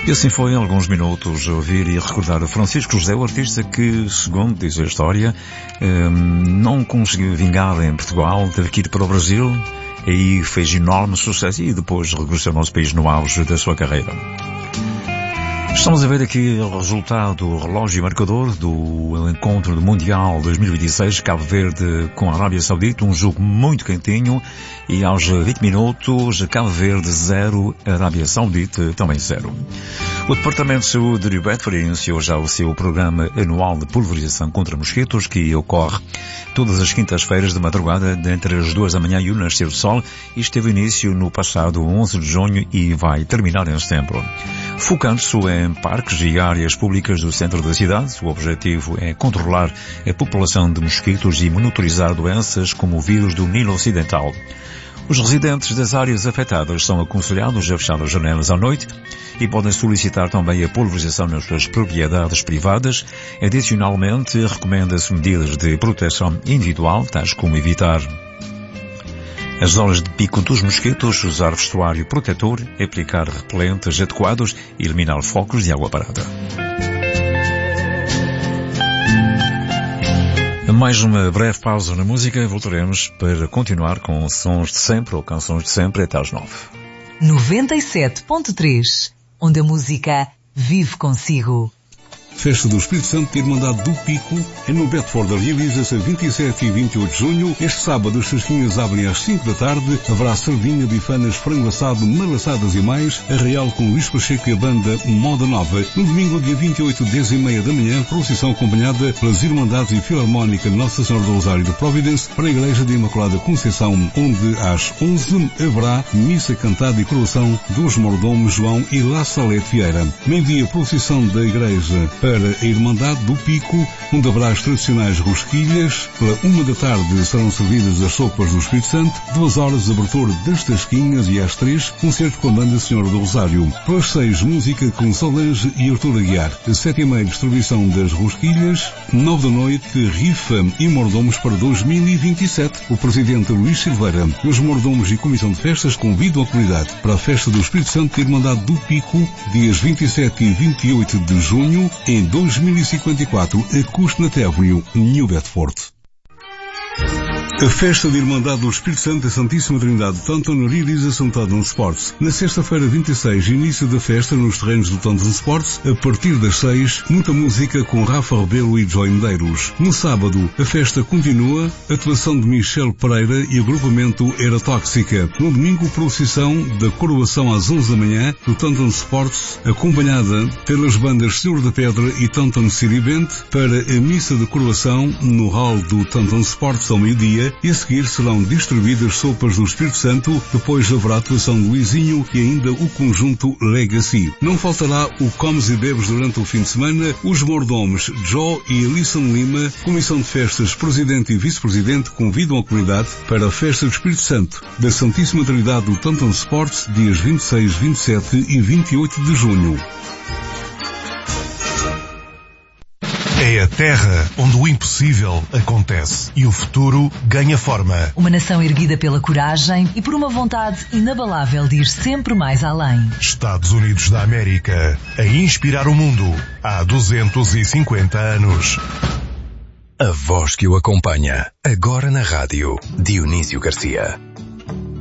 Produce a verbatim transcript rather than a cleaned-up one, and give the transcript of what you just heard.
E assim foi, em alguns minutos, ouvir e recordar o Francisco José, o artista que, segundo diz a história, não conseguiu vingar em Portugal, teve que ir para o Brasil, aí fez enorme sucesso e depois regressou ao nosso país no auge da sua carreira. Estamos a ver aqui o resultado, o relógio marcador do encontro do Mundial dois mil e vinte e seis, Cabo Verde com a Arábia Saudita, um jogo muito quentinho, e aos vinte minutos, Cabo Verde zero, Arábia Saudita também zero. O Departamento de Saúde de New Bedford iniciou já o seu programa anual de pulverização contra mosquitos, que ocorre todas as quintas-feiras de madrugada, entre as duas da manhã e o nascer do sol, e teve início no passado onze de junho e vai terminar em setembro. Focando-se em parques e áreas públicas do centro da cidade, o objetivo é controlar a população de mosquitos e monitorizar doenças como o vírus do Nilo Ocidental. Os residentes das áreas afetadas são aconselhados a fechar as janelas à noite e podem solicitar também a pulverização nas suas propriedades privadas. Adicionalmente, recomenda-se medidas de proteção individual, tais como evitar as zonas de pico dos mosquitos, usar vestuário protetor, aplicar repelentes adequados e eliminar focos de água parada. Mais uma breve pausa na música, voltaremos para continuar com sons de sempre ou canções de sempre até às nove. noventa e sete ponto três, onde a música vive consigo. Festa do Espírito Santo de Irmandade do Pico, é no Bedford, realiza-se a vinte e sete e vinte e oito de junho. Este sábado as tasquinhas abrem às cinco da tarde, haverá sardinha, bifanas, frango assado, malaçadas e mais, arraial com Luís Pacheco e a banda Moda Nova. No domingo, dia vinte e oito, dez e meia da manhã, procissão acompanhada pelas Irmandades e Filarmónica Nossa Senhora do Rosário de Providence para a Igreja de Imaculada Conceição, onde às onze haverá missa cantada e coroação dos mordomos João e La Salete Vieira. Meio-dia, procissão da Igreja para a Irmandade do Pico, onde haverá as tradicionais rosquilhas. Pela uma da tarde serão servidas as sopas do Espírito Santo. Duas horas, abertura das tasquinhas e às três, concerto com a banda Senhora do Rosário. Pelas seis, música com Solange e Artur Aguiar. Às sete e meia, distribuição das rosquilhas. Nove da noite, rifa e mordomos para dois mil e vinte e sete. O presidente Luís Silveira e os mordomos e comissão de festas convidam a comunidade para a festa do Espírito Santo de Irmandade do Pico, dias vinte e sete e vinte e oito de junho, em dois mil e cinquenta e quatro, a Cushnut Avenue, New Bedford. A festa de Irmandade do Espírito Santo da Santíssima Trindade de Taunton realiza-se Taunton Sports. Na sexta-feira vinte e seis, início da festa nos terrenos do Taunton Sports, a partir das seis, muita música com Rafa Rebelo e Joy Medeiros. No sábado, a festa continua, atuação de Michel Pereira e agrupamento Era Tóxica. No domingo, procissão da coroação às onze da manhã do Taunton Sports, acompanhada pelas bandas Senhor da Pedra e Taunton City Band, para a missa de coroação no hall do Taunton Sports ao meio-dia, e a seguir serão distribuídas sopas do Espírito Santo. Depois haverá a atuação de Luizinho e ainda o conjunto Legacy. Não faltará o Comes e Bebes durante o fim de semana. Os mordomos Joe e Alisson Lima, Comissão de Festas, Presidente e Vice-Presidente, convidam a comunidade para a Festa do Espírito Santo da Santíssima Trindade do Taunton Sports, dias vinte e seis, vinte e sete e vinte e oito de junho. É a terra onde o impossível acontece e o futuro ganha forma. Uma nação erguida pela coragem e por uma vontade inabalável de ir sempre mais além. Estados Unidos da América, a inspirar o mundo há duzentos e cinquenta anos. A voz que o acompanha, agora na rádio, Dionísio Garcia.